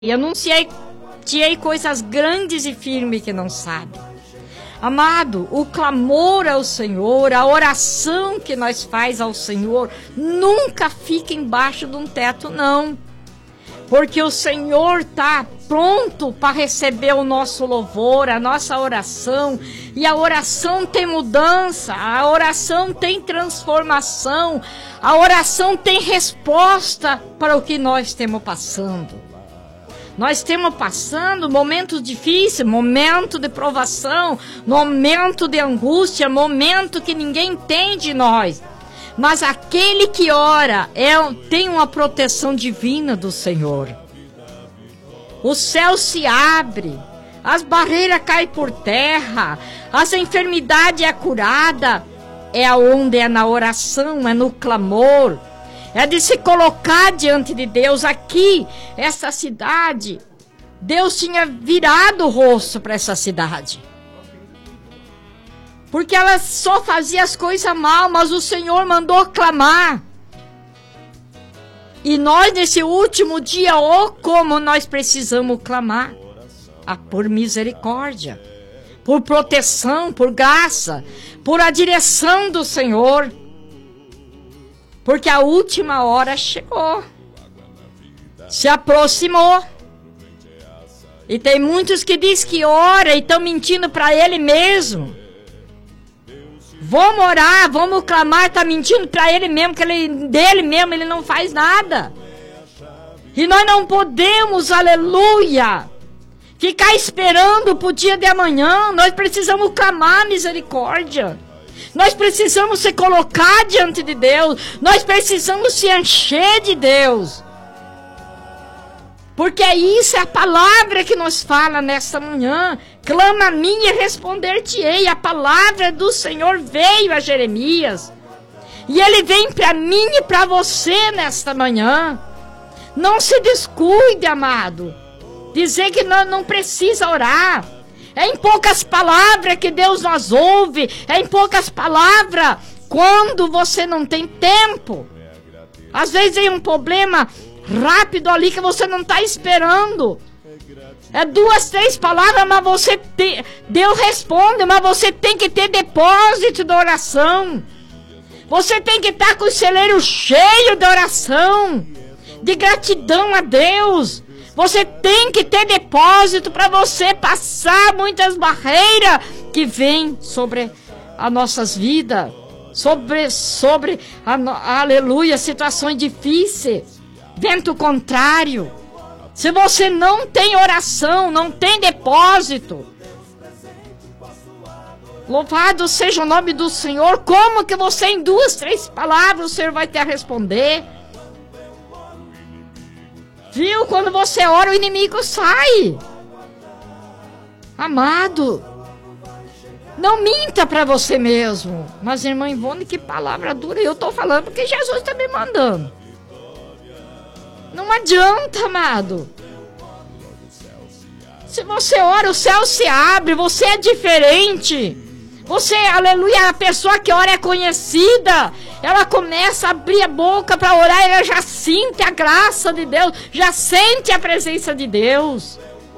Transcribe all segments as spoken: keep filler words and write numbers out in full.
E anunciei tirei coisas grandes e firmes que não sabe. Amado, o clamor ao Senhor, a oração que nós faz ao Senhor, nunca fica embaixo de um teto, não. Porque o Senhor está pronto para receber o nosso louvor, a nossa oração. E a oração tem mudança, a oração tem transformação, a oração tem resposta para o que nós estamos passando. Nós estamos passando momentos difíceis, momento de provação, momento de angústia, momento que ninguém entende nós. Mas aquele que ora é, tem uma proteção divina do Senhor. O céu se abre, as barreiras caem por terra, as enfermidades é curada. É onde é na oração, é no clamor. É de se colocar diante de Deus. Aqui, essa cidade, Deus tinha virado o rosto para essa cidade. Porque ela só fazia as coisas mal, mas o Senhor mandou clamar. E nós, nesse último dia, oh, como nós precisamos clamar. Ah, por misericórdia, por proteção, por graça, por a direção do Senhor. Porque a última hora chegou, se aproximou. E tem muitos que dizem que ora e estão mentindo para ele mesmo. Vamos orar, vamos clamar, está mentindo para ele mesmo, que ele, dele mesmo ele não faz nada. E nós não podemos, aleluia, ficar esperando para o dia de amanhã. Nós precisamos clamar misericórdia. Nós precisamos se colocar diante de Deus. Nós precisamos se encher de Deus. Porque isso é a palavra que nos fala nesta manhã. Clama a mim e responder-te-ei. A palavra do Senhor veio a Jeremias. E ele vem para mim e para você nesta manhã. Não se descuide, amado. Dizer que não, não precisa orar. É em poucas palavras que Deus nos ouve. É em poucas palavras quando você não tem tempo. Às vezes tem um problema rápido ali que você não está esperando. É duas, três palavras, mas você tem... Deus responde, mas você tem que ter depósito de oração. Você tem que estar com o celeiro cheio de oração, de gratidão a Deus. Você tem que ter depósito para você passar muitas barreiras que vêm sobre as nossas vidas. Sobre, sobre a, a, aleluia, situações difíceis. Vento contrário. Se você não tem oração, não tem depósito. Louvado seja o nome do Senhor. Como que você em duas, três palavras o Senhor vai te responder? Viu? Quando você ora, o inimigo sai. Amado, não minta para você mesmo. Mas, irmã Ivone, que palavra dura. Eu estou falando porque Jesus está me mandando. Não adianta, amado. Se você ora, o céu se abre. Você é diferente. Você, aleluia, a pessoa que ora é conhecida. Ela começa a abrir a boca para orar. Ela já sente a graça de Deus. Já sente a presença de Deus.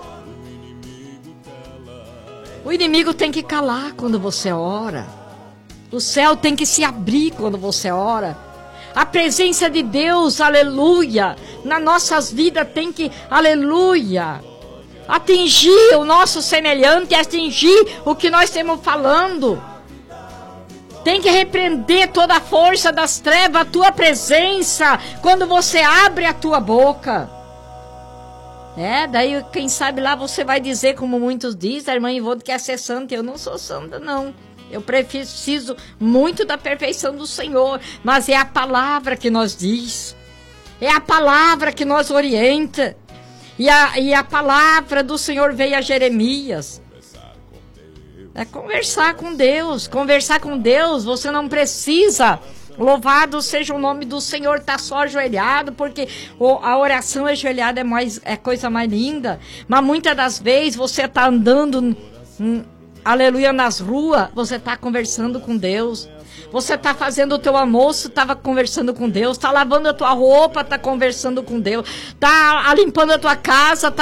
O inimigo tem que calar quando você ora. O céu tem que se abrir quando você ora. A presença de Deus, aleluia, nas nossas vidas tem que, aleluia, atingir o nosso semelhante, atingir o que nós estamos falando. Tem que repreender toda a força das trevas, a tua presença, quando você abre a tua boca. É, daí quem sabe lá você vai dizer, como muitos dizem, a irmã Ivone quer ser santa. Eu não sou santa, não. Eu preciso muito da perfeição do Senhor, mas é a palavra que nos diz, é a palavra que nos orienta, e a, e a palavra do Senhor veio a Jeremias. É conversar com Deus, conversar com Deus, você não precisa, louvado seja o nome do Senhor, tá só ajoelhado, porque a oração ajoelhada é, mais, é coisa mais linda, mas muitas das vezes você tá andando... Hum, aleluia, nas ruas, você está conversando com Deus. Você está fazendo o teu almoço, estava conversando com Deus. Está lavando a tua roupa, está conversando com Deus. Está limpando a tua casa, tá